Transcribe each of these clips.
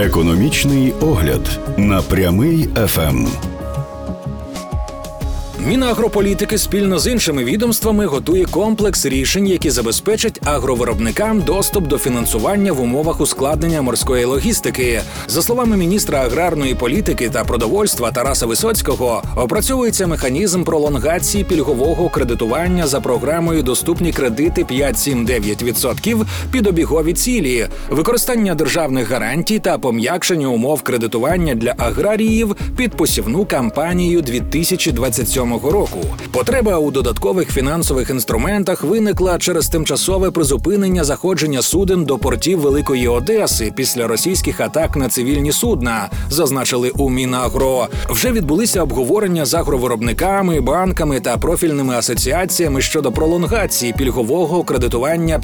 Економічний огляд на Прямий ФМ. Мінагрополітики спільно з іншими відомствами готує комплекс рішень, які забезпечать агровиробникам доступ до фінансування в умовах ускладнення морської логістики. За словами міністра аграрної політики та продовольства Тараса Висоцького, опрацьовується механізм пролонгації пільгового кредитування за програмою «Доступні кредити 5-7-9% під обігові цілі», використання державних гарантій та пом'якшення умов кредитування для аграріїв під посівну кампанію 2027 року. Потреба у додаткових фінансових інструментах виникла через тимчасове призупинення заходження суден до портів Великої Одеси після російських атак на цивільні судна, зазначили у Мінагро. Вже відбулися обговорення з агровиробниками, банками та профільними асоціаціями щодо пролонгації пільгового кредитування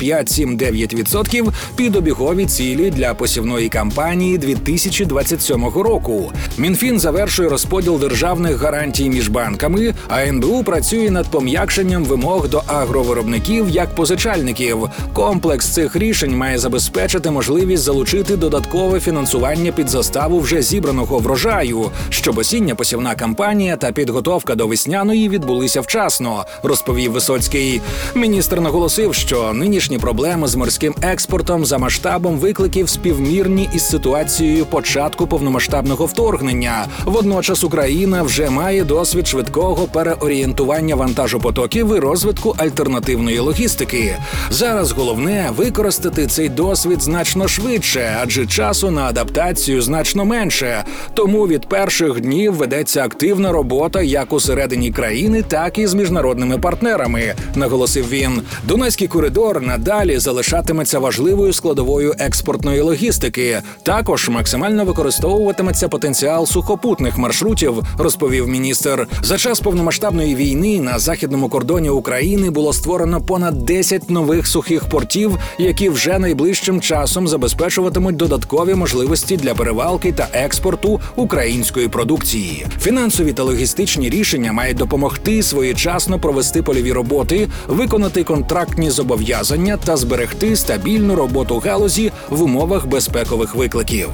5-7-9% під обігові цілі для посівної кампанії 2027 року. Мінфін завершує розподіл державних гарантій між банками, а НБУ працює над пом'якшенням вимог до агровиробників як позичальників. Комплекс цих рішень має забезпечити можливість залучити додаткове фінансування під заставу вже зібраного врожаю, щоб осіння-посівна кампанія та підготовка до весняної відбулися вчасно, розповів Висоцький. Міністр наголосив, що нинішні проблеми з морським експортом за масштабом викликів співмірні із ситуацією початку повномасштабного вторгнення. Водночас Україна вже має досвід швидкого переорієнтування вантажопотоків і розвитку альтернативної логістики. Зараз головне – використати цей досвід значно швидше, адже часу на адаптацію значно менше. Тому від перших днів ведеться активна робота як усередині країни, так і з міжнародними партнерами, наголосив він. Дунайський коридор надалі залишатиметься важливою складовою експортної логістики. Також максимально використовуватиметься потенціал сухопутних маршрутів, розповів міністр. За час повномасштабної війни на західному кордоні України було створено понад 10 нових сухих портів, які вже найближчим часом забезпечуватимуть додаткові можливості для перевалки та експорту української продукції. Фінансові та логістичні рішення мають допомогти своєчасно провести польові роботи, виконати контрактні зобов'язання та зберегти стабільну роботу галузі в умовах безпекових викликів.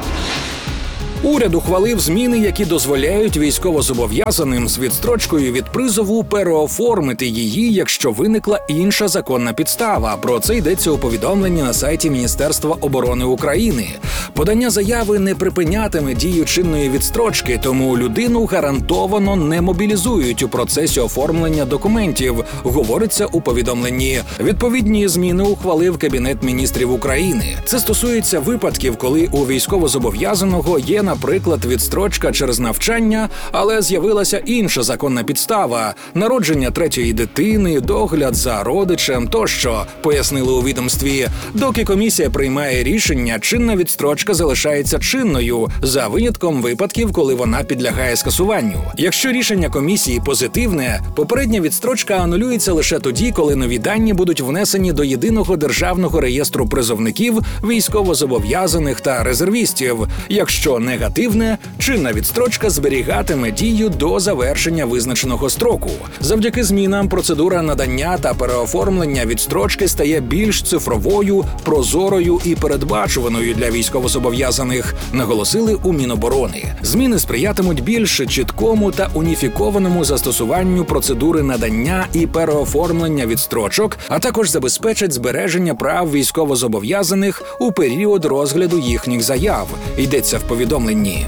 Уряд ухвалив зміни, які дозволяють військовозобов'язаним з відстрочкою від призову переоформити її, якщо виникла інша законна підстава. Про це йдеться у повідомленні на сайті Міністерства оборони України. Подання заяви не припинятиме дію чинної відстрочки, тому людину гарантовано не мобілізують у процесі оформлення документів, говориться у повідомленні. Відповідні зміни ухвалив Кабінет міністрів України. Це стосується випадків, коли у військовозобов'язаного є, наприклад, відстрочка через навчання, але з'явилася інша законна підстава – народження третьої дитини, догляд за родичем тощо, пояснили у відомстві. Доки комісія приймає рішення, чинна відстрочка залишається чинною, за винятком випадків, коли вона підлягає скасуванню. Якщо рішення комісії позитивне, попередня відстрочка анулюється лише тоді, коли нові дані будуть внесені до Єдиного державного реєстру призовників, військовозобов'язаних та резервістів. Якщо негативне, чинна відстрочка зберігатиме дію до завершення визначеного строку. Завдяки змінам процедура надання та переоформлення відстрочки стає більш цифровою, прозорою і передбачуваною для військовозобов'язаних, наголосили у Міноборони. Зміни сприятимуть більш чіткому та уніфікованому застосуванню процедури надання і переоформлення відстрочок, а також забезпечать збереження прав військовозобов'язаних у період розгляду їхніх заяв, йдеться в повідомленні.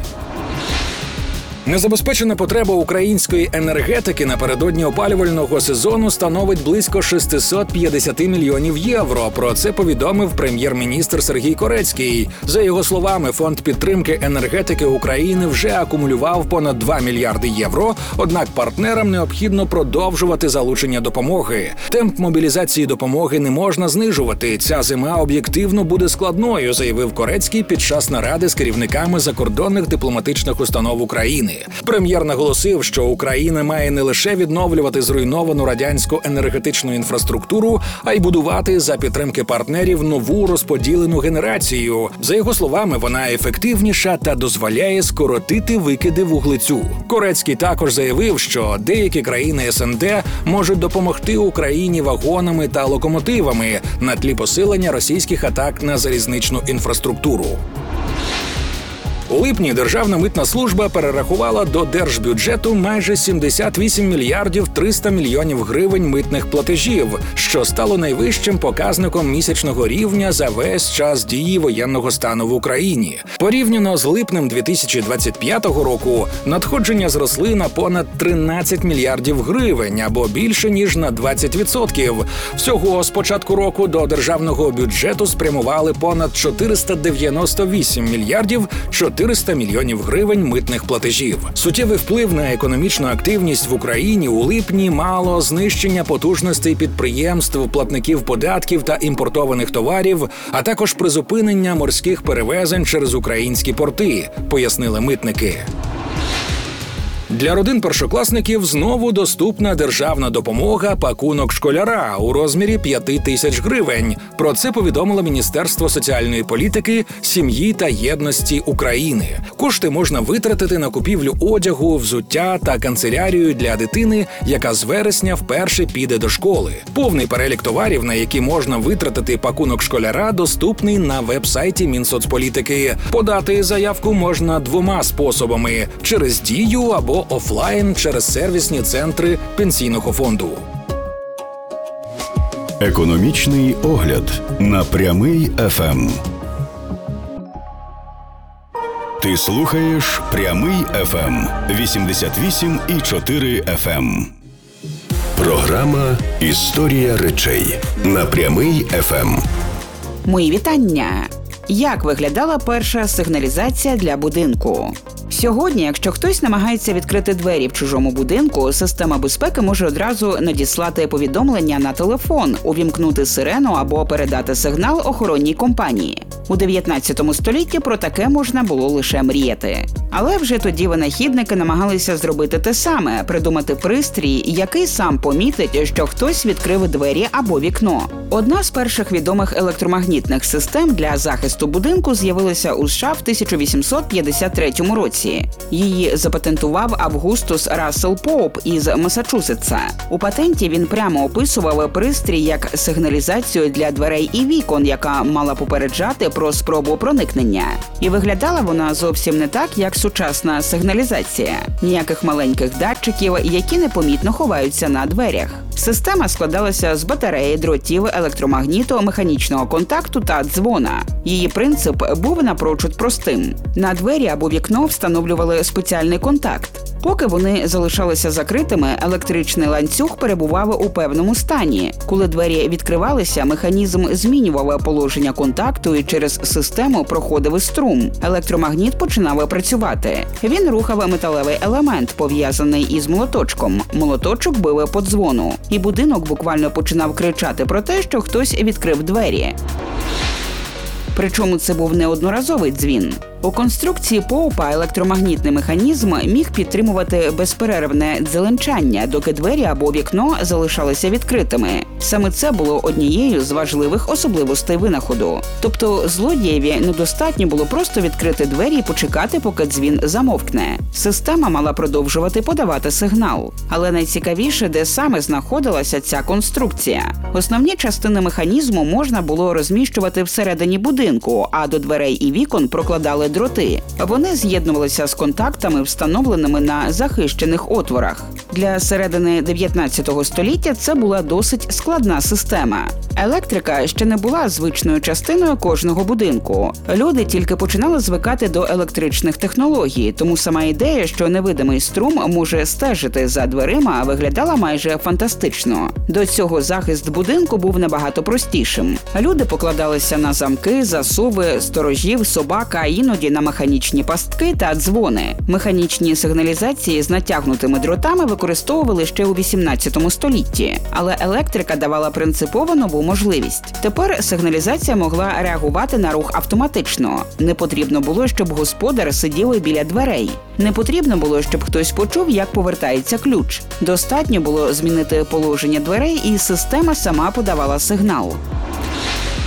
Незабезпечена потреба української енергетики напередодні опалювального сезону становить близько 650 мільйонів євро. Про це повідомив прем'єр-міністр Сергій Корецький. За його словами, Фонд підтримки енергетики України вже акумулював понад 2 мільярди євро, однак партнерам необхідно продовжувати залучення допомоги. Темп мобілізації допомоги не можна знижувати. Ця зима об'єктивно буде складною, заявив Корецький під час наради з керівниками закордонних дипломатичних установ України. Прем'єр наголосив, що Україна має не лише відновлювати зруйновану радянську енергетичну інфраструктуру, а й будувати за підтримки партнерів нову розподілену генерацію. За його словами, вона ефективніша та дозволяє скоротити викиди вуглецю. Корецький також заявив, що деякі країни СНД можуть допомогти Україні вагонами та локомотивами на тлі посилення російських атак на залізничну інфраструктуру. У липні Державна митна служба перерахувала до держбюджету майже 78 мільярдів 300 мільйонів гривень митних платежів, що стало найвищим показником місячного рівня за весь час дії воєнного стану в Україні. Порівняно з липнем 2025 року надходження зросли на понад 13 мільярдів гривень, або більше ніж на 20%. Всього з початку року до державного бюджету спрямували понад 498 мільярдів 400 мільйонів гривень митних платежів. Суттєвий вплив на економічну активність в Україні у липні мало знищення потужностей підприємств, платників податків та імпортованих товарів, а також призупинення морських перевезень через українські порти, пояснили митники. Для родин першокласників знову доступна державна допомога «Пакунок школяра» у розмірі 5 тисяч гривень. Про це повідомило Міністерство соціальної політики, сім'ї та єдності України. Кошти можна витратити на купівлю одягу, взуття та канцелярію для дитини, яка з вересня вперше піде до школи. Повний перелік товарів, на які можна витратити «Пакунок школяра», доступний на веб-сайті Мінсоцполітики. Подати заявку можна двома способами – через Дію або офлайн через сервісні центри Пенсійного фонду. Економічний огляд на Прямий ФМ. Ти слухаєш Прямий ФМ 88,4 FM. Програма «Історія речей» на Прямий ФМ. Мої вітання! Як виглядала перша сигналізація для будинку? Сьогодні, якщо хтось намагається відкрити двері в чужому будинку, система безпеки може одразу надіслати повідомлення на телефон, увімкнути сирену або передати сигнал охоронній компанії. У 19 столітті про таке можна було лише мріяти. Але вже тоді винахідники намагалися зробити те саме – придумати пристрій, який сам помітить, що хтось відкрив двері або вікно. Одна з перших відомих електромагнітних систем для захисту будинку з'явилася у США в 1853 році. Її запатентував Августус Рассел Поуп із Масачусетса. У патенті він прямо описував пристрій як сигналізацію для дверей і вікон, яка мала попереджати про спробу проникнення. І виглядала вона зовсім не так, як сучасна сигналізація. Ніяких маленьких датчиків, які непомітно ховаються на дверях. Система складалася з батареї, дротів, електромагніту, механічного контакту та дзвона. Її принцип був напрочуд простим. На двері або вікно встановлювали спеціальний контакт. Поки вони залишалися закритими, електричний ланцюг перебував у певному стані. Коли двері відкривалися, механізм змінював положення контакту і через систему проходив струм. Електромагніт починав працювати. Він рухав металевий елемент, пов'язаний із молоточком. Молоточок бив по дзвону. І будинок буквально починав кричати про те, що хтось відкрив двері. Причому це був не одноразовий дзвін. У конструкції Поупа електромагнітний механізм міг підтримувати безперервне дзеленчання, доки двері або вікно залишалися відкритими. Саме це було однією з важливих особливостей винаходу. Тобто злодієві недостатньо було просто відкрити двері і почекати, поки дзвін замовкне. Система мала продовжувати подавати сигнал. Але найцікавіше, де саме знаходилася ця конструкція. Основні частини механізму можна було розміщувати всередині будинку, а до дверей і вікон прокладали дроти. Вони з'єднувалися з контактами, встановленими на захищених отворах. Для середини 19 століття це була досить складна система. Електрика ще не була звичною частиною кожного будинку. Люди тільки починали звикати до електричних технологій, тому сама ідея, що невидимий струм може стежити за дверима, виглядала майже фантастично. До цього захист будинку був набагато простішим. Люди покладалися на замки, засуви, сторожів, собак, а іноді на механічні пастки та дзвони. Механічні сигналізації з натягнутими дротами використовували ще у 18 столітті. Але електрика давала принципово нову можливість. Тепер сигналізація могла реагувати на рух автоматично. Не потрібно було, щоб господар сидів біля дверей. Не потрібно було, щоб хтось почув, як повертається ключ. Достатньо було змінити положення дверей, і система сама подавала сигнал.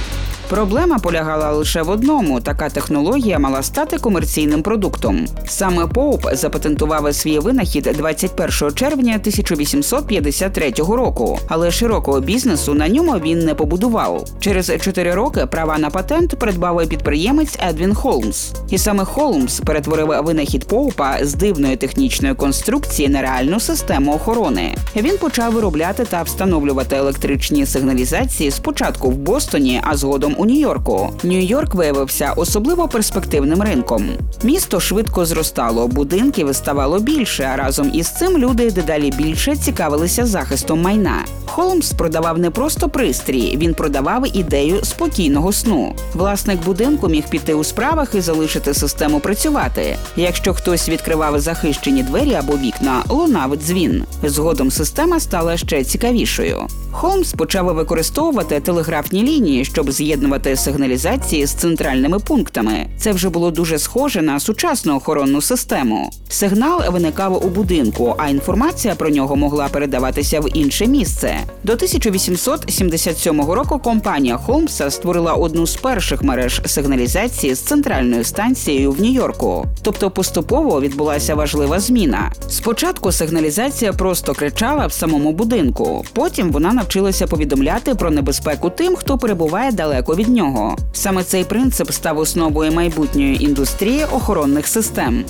Проблема полягала лише в одному – така технологія мала стати комерційним продуктом. Саме Поуп запатентував свій винахід 21 червня 1853 року, але широкого бізнесу на ньому він не побудував. Через 4 роки права на патент придбав підприємець Едвін Холмс. І саме Холмс перетворив винахід Поупа з дивної технічної конструкції на реальну систему охорони. Він почав виробляти та встановлювати електричні сигналізації спочатку в Бостоні, а згодом у Нью-Йорку. Нью-Йорк виявився особливо перспективним ринком. Місто швидко зростало, будинків ставало більше, а разом із цим люди дедалі більше цікавилися захистом майна. Холмс продавав не просто пристрій, він продавав ідею спокійного сну. Власник будинку міг піти у справах і залишити систему працювати. Якщо хтось відкривав захищені двері або вікна, лунав дзвін. Згодом система стала ще цікавішою. Холмс почав використовувати телеграфні лінії, щоб з'єднувати сигналізації з центральними пунктами. Це вже було дуже схоже на сучасну охоронну систему. Сигнал виникав у будинку, а інформація про нього могла передаватися в інше місце. До 1877 року компанія Холмса створила одну з перших мереж сигналізації з центральною станцією в Нью-Йорку. Тобто поступово відбулася важлива зміна. Спочатку сигналізація просто кричала в самому будинку, потім вона навчилася повідомляти про небезпеку тим, хто перебуває далеко від нього. Саме цей принцип став основою майбутньої індустрії охоронних систем.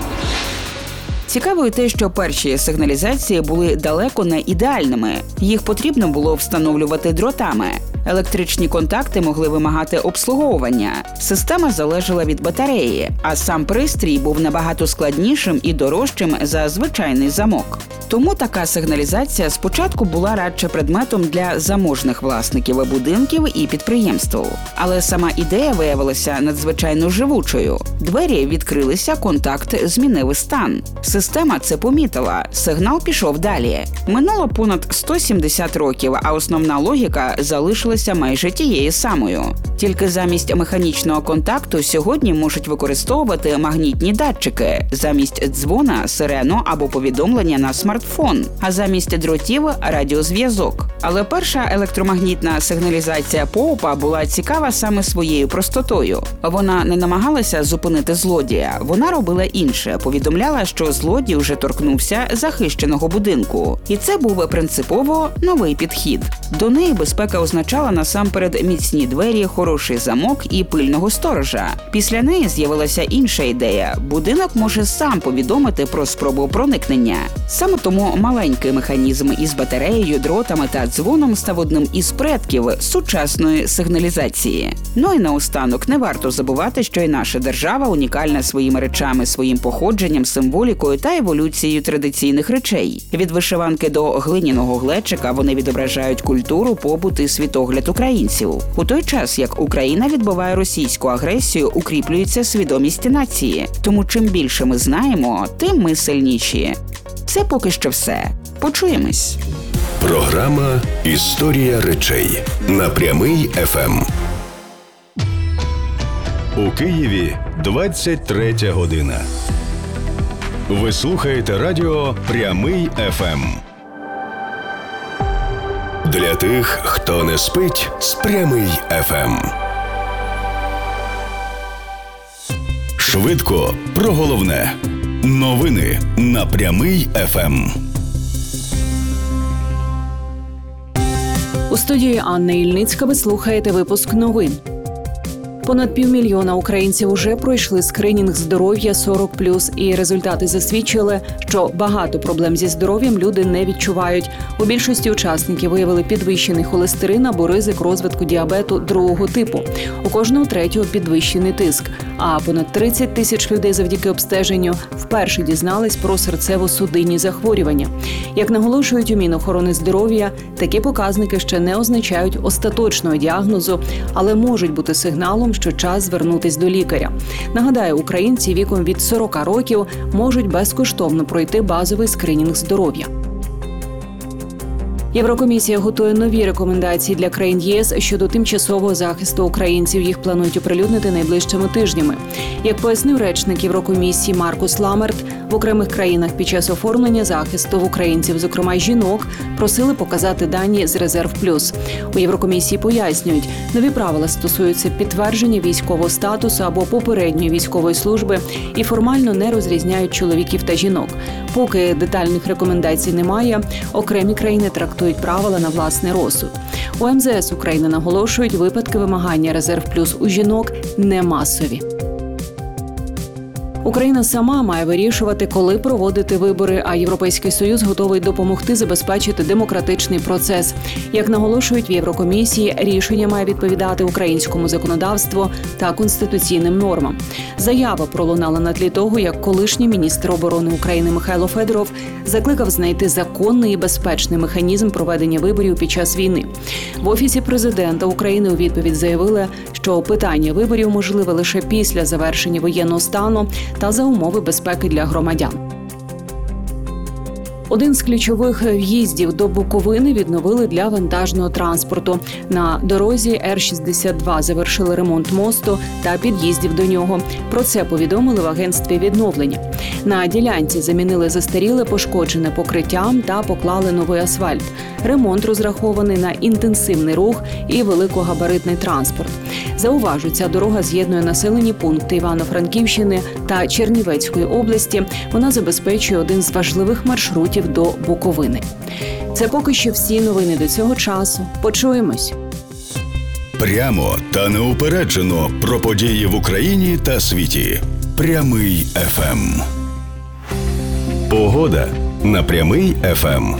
Цікаво те, що перші сигналізації були далеко не ідеальними. Їх потрібно було встановлювати дротами. Електричні контакти могли вимагати обслуговування. Система залежала від батареї, а сам пристрій був набагато складнішим і дорожчим за звичайний замок. Тому така сигналізація спочатку була радше предметом для заможних власників будинків і підприємств. Але сама ідея виявилася надзвичайно живучою. Двері відкрилися, контакт змінив стан. Система це помітила, сигнал пішов далі. Минуло понад 170 років, а основна логіка залишилася майже тією самою. Тільки замість механічного контакту сьогодні можуть використовувати магнітні датчики, замість дзвона – сирену або повідомлення на смартфон, а замість дротів – радіозв'язок. Але перша електромагнітна сигналізація Поупа була цікава саме своєю простотою. Вона не намагалася зупинити злодія, вона робила інше – повідомляла, що злодій вже торкнувся захищеного будинку. І це був принципово новий підхід. До неї безпека означала насамперед міцні двері, хороший замок і пильного сторожа. Після неї з'явилася інша ідея – будинок може сам повідомити про спробу проникнення. Саме тому маленький механізм із батареєю, дротами та дзвоном став одним із предків сучасної сигналізації. Ну і наостанок, не варто забувати, що і наша держава унікальна своїми речами, своїм походженням, символікою та еволюцією традиційних речей. Від вишиванки до глиняного глечика вони відображають культуру, побут і світогляд українців. У той час, як Україна відбиває російську агресію, укріплюється свідомість нації. Тому чим більше ми знаємо, тим ми сильніші. Це поки що все. Почуємось. Програма «Історія речей» на Прямий ФМ. У Києві 23 година. Ви слухаєте радіо «Прямий ФМ». Для тих, хто не спить з Прямий ФМ. Швидко про головне. Новини на Прямий ФМ. У студії Анна Ільницька ви слухаєте випуск новин. Понад 500 000 українців уже пройшли скринінг здоров'я 40+, і результати засвідчили, що багато проблем зі здоров'ям люди не відчувають. У більшості учасників виявили підвищений холестерин або ризик розвитку діабету другого типу. У кожного третього підвищений тиск. А понад 30 тисяч людей завдяки обстеженню вперше дізнались про серцево-судинні захворювання. Як наголошують у Мінохорони здоров'я, такі показники ще не означають остаточного діагнозу, але можуть бути сигналом, що час звернутись до лікаря. Нагадаю, українці віком від 40 років можуть безкоштовно пройти базовий скринінг здоров'я. Єврокомісія готує нові рекомендації для країн ЄС щодо тимчасового захисту українців. Їх планують оприлюднити найближчими тижнями. Як пояснив речник Єврокомісії Маркус Ламерт, в окремих країнах під час оформлення захисту в українців, зокрема жінок, просили показати дані з Резерв Плюс. У Єврокомісії пояснюють, нові правила стосуються підтвердження військового статусу або попередньої військової служби і формально не розрізняють чоловіків та жінок. Поки детальних рекомендацій немає, окремі країни трактують правила на власний розсуд. У МЗС України наголошують, випадки вимагання Резерв Плюс у жінок не масові. Україна сама має вирішувати, коли проводити вибори, а Європейський Союз готовий допомогти забезпечити демократичний процес. Як наголошують в Єврокомісії, рішення має відповідати українському законодавству та конституційним нормам. Заява пролунала на тлі того, як колишній міністр оборони України Михайло Федоров закликав знайти законний і безпечний механізм проведення виборів під час війни. В Офісі президента України у відповідь заявили, що питання виборів можливе лише після завершення воєнного стану та за умови безпеки для громадян. Один з ключових в'їздів до Буковини відновили для вантажного транспорту. На дорозі Р-62 завершили ремонт мосту та під'їздів до нього. Про це повідомили в агентстві відновлення. На ділянці замінили застаріле пошкоджене покриття та поклали новий асфальт. Ремонт розрахований на інтенсивний рух і великогабаритний транспорт. Зауважу, ця дорога з'єднує населені пункти Івано-Франківщини та Чернівецької області. Вона забезпечує один з важливих маршрутів до Буковини. Це поки що всі новини до цього часу. Почуємось. Прямо та неупереджено про події в Україні та світі. Прямий ФМ. Погода на Прямий ФМ.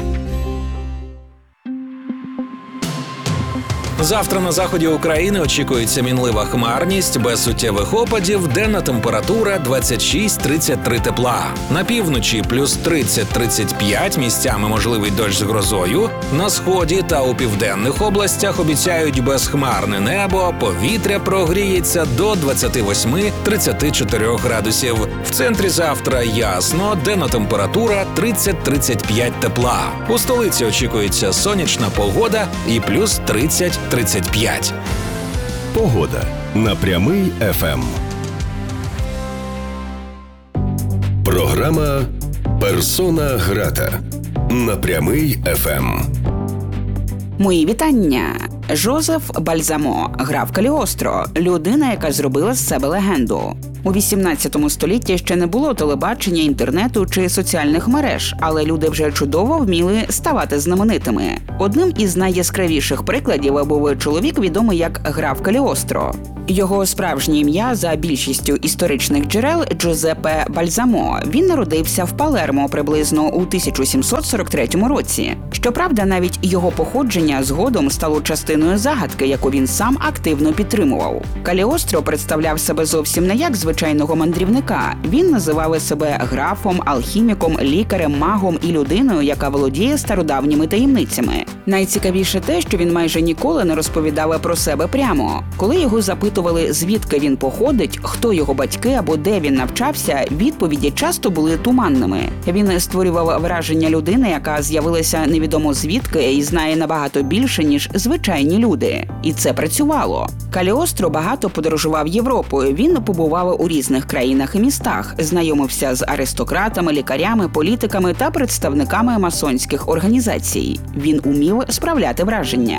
Завтра на заході України очікується мінлива хмарність, без суттєвих опадів, денна температура 26-33 тепла. На півночі плюс 30-35, місцями можливий дощ з грозою. На сході та у південних областях обіцяють безхмарне небо, повітря прогріється до 28-34 градусів. В центрі завтра ясно, денна температура 30-35 тепла. У столиці очікується сонячна погода і плюс 30-35. Погода на Прямий ФМ. Програма «Персона грата» на Прямий ФМ. Мої вітання. Жозеф Бальзамо грав Каліостро – людина, яка зробила з себе легенду. У 18 столітті ще не було телебачення, інтернету чи соціальних мереж, але люди вже чудово вміли ставати знаменитими. Одним із найяскравіших прикладів був чоловік, відомий як граф Каліостро. Його справжнє ім'я за більшістю історичних джерел – Джузеппе Бальзамо. Він народився в Палермо приблизно у 1743 році. Щоправда, навіть його походження згодом стало частиною загадки, яку він сам активно підтримував. Каліостро представляв себе зовсім не як звичайного мандрівника. Він називав себе графом, алхіміком, лікарем, магом і людиною, яка володіє стародавніми таємницями. Найцікавіше те, що він майже ніколи не розповідав про себе прямо. Коли його запитували, звідки він походить, хто його батьки або де він навчався, відповіді часто були туманними. Він створював враження людини, яка з'явилася невідомо звідки і знає набагато більше, ніж звичайні люди. І це працювало. Каліостро багато подорожував Європою. Він побував у різних країнах і містах, знайомився з аристократами, лікарями, політиками та представниками масонських організацій. Він умів справляти враження.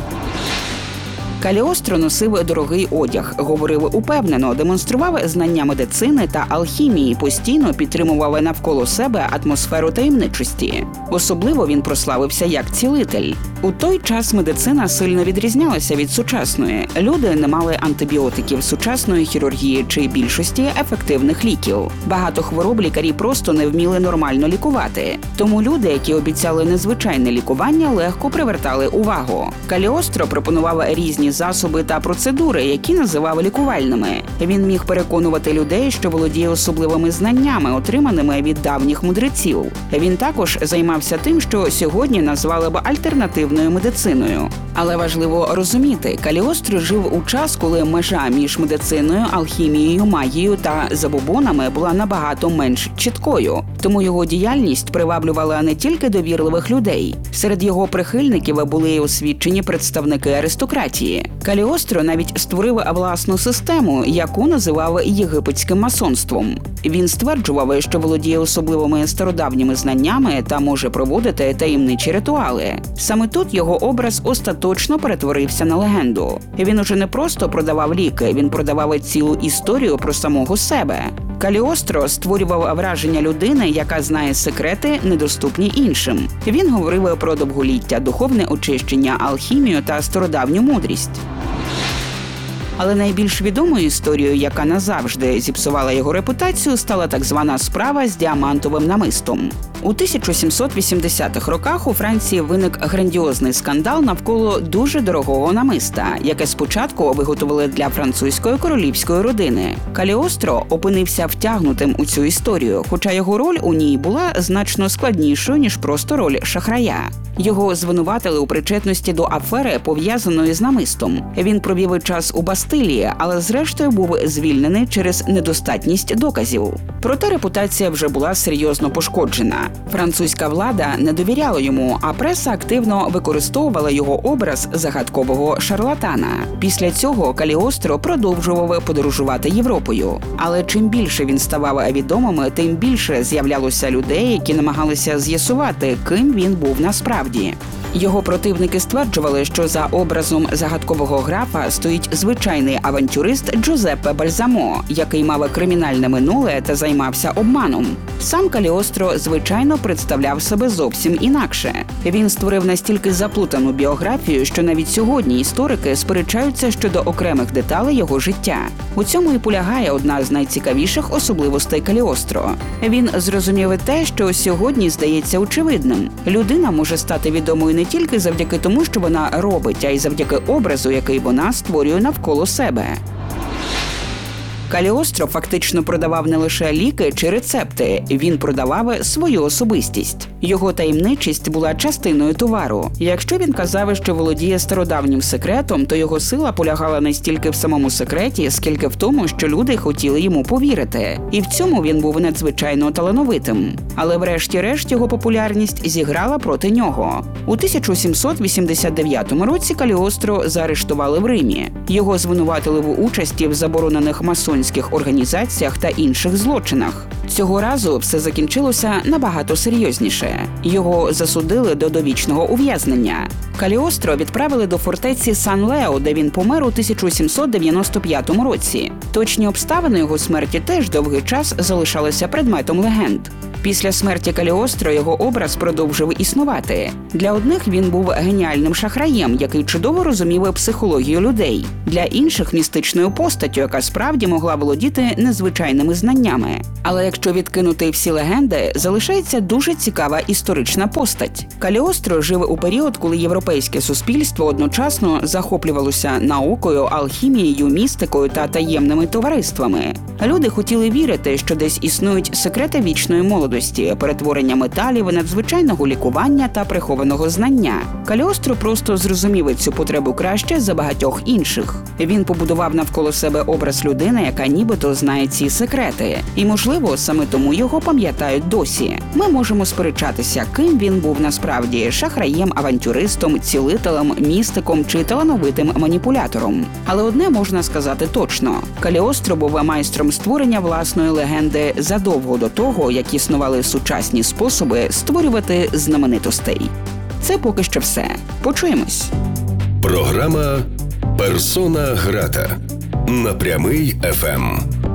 Каліостро носив дорогий одяг, говорив упевнено, демонстрував знання медицини та алхімії, постійно підтримував навколо себе атмосферу таємничості. Особливо він прославився як цілитель. У той час медицина сильно відрізнялася від сучасної. Люди не мали антибіотиків, сучасної хірургії чи більшості ефективних ліків. Багато хвороб лікарі просто не вміли нормально лікувати. Тому люди, які обіцяли незвичайне лікування, легко привертали увагу. Каліостро пропонував різні засоби та процедури, які називав лікувальними. Він міг переконувати людей, що володіє особливими знаннями, отриманими від давніх мудреців. Він також займався тим, що сьогодні назвали б альтернативною медициною. Але важливо розуміти, Каліостро жив у час, коли межа між медициною, алхімією, магією та забобонами була набагато менш чіткою. Тому його діяльність приваблювала не тільки довірливих людей. Серед його прихильників були й освічені представники аристократії. Каліостро навіть створив власну систему, яку називав єгипетським масонством. Він стверджував, що володіє особливими стародавніми знаннями та може проводити таємничі ритуали. Саме тут його образ остаточно перетворився на легенду. Він уже не просто продавав ліки, він продавав цілу історію про самого себе. Каліостро створював враження людини, яка знає секрети, недоступні іншим. Він говорив про довголіття, духовне очищення, алхімію та стародавню мудрість. Але найбільш відомою історією, яка назавжди зіпсувала його репутацію, стала так звана справа з діамантовим намистом. У 1780-х роках у Франції виник грандіозний скандал навколо дуже дорогого намиста, яке спочатку виготовили для французької королівської родини. Каліостро опинився втягнутим у цю історію, хоча його роль у ній була значно складнішою, ніж просто роль шахрая. Його звинуватили у причетності до афери, пов'язаної з намистом. Він провів час у Бастилії, але зрештою був звільнений через недостатність доказів. Проте репутація вже була серйозно пошкоджена. Французька влада не довіряла йому, а преса активно використовувала його образ загадкового шарлатана. Після цього Каліостро продовжував подорожувати Європою. Але чим більше він ставав відомим, тим більше з'являлося людей, які намагалися з'ясувати, ким він був насправді. Його противники стверджували, що за образом загадкового графа стоїть звичайний авантюрист Джузеппе Бальзамо, який мав кримінальне минуле та займався обманом. Сам Каліостро, звичайно, представляв себе зовсім інакше. Він створив настільки заплутану біографію, що навіть сьогодні історики сперечаються щодо окремих деталей його життя. У цьому і полягає одна з найцікавіших особливостей Каліостро. Він зрозумів і те, що сьогодні здається очевидним. Людина може стати відомою не тільки завдяки тому, що вона робить, а й завдяки образу, який вона створює навколо себе. Каліостро фактично продавав не лише ліки чи рецепти, він продавав свою особистість. Його таємничість була частиною товару. Якщо він казав, що володіє стародавнім секретом, то його сила полягала не стільки в самому секреті, скільки в тому, що люди хотіли йому повірити. І в цьому він був надзвичайно талановитим. Але врешті-решт його популярність зіграла проти нього. У 1789 році Каліостро заарештували в Римі. Його звинуватили в участі в заборонених масонських організаціях та інших злочинах. Цього разу все закінчилося набагато серйозніше. Його засудили до довічного ув'язнення. Каліостро відправили до фортеці Сан-Лео, де він помер у 1795 році. Точні обставини його смерті теж довгий час залишалися предметом легенд. Після смерті Каліостро його образ продовжив існувати. Для одних він був геніальним шахраєм, який чудово розумів психологію людей. Для інших – містичною постаттю, яка справді могла володіти незвичайними знаннями. Але якщо відкинути всі легенди, залишається дуже цікава історична постать. Каліостро жив у період, коли європейське суспільство одночасно захоплювалося наукою, алхімією, містикою та таємними товариствами. Люди хотіли вірити, що десь існують секрети вічної молодості, перетворення металів, надзвичайного лікування та прихованого знання. Каліостро просто зрозумів цю потребу краще за багатьох інших. Він побудував навколо себе образ людини, яка нібито знає ці секрети. І, можливо, саме тому його пам'ятають досі. Ми можемо сперечатися, ким він був насправді – шахраєм, авантюристом, цілителем, містиком чи талановитим маніпулятором. Але одне можна сказати точно – Каліостро був майстром створення власної легенди задовго до того, як існували сучасні способи створювати знаменитостей. Це поки що все. Почуємось. Програма «Персона грата» на Прямий ФМ.